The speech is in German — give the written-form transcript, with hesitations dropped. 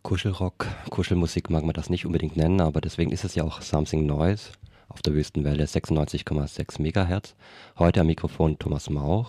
Kuschelrock, Kuschelmusik mag man das nicht unbedingt nennen, aber deswegen ist es ja auch Something Noise auf der Wüstenwelle 96,6 MHz. Heute am Mikrofon Thomas Mauch.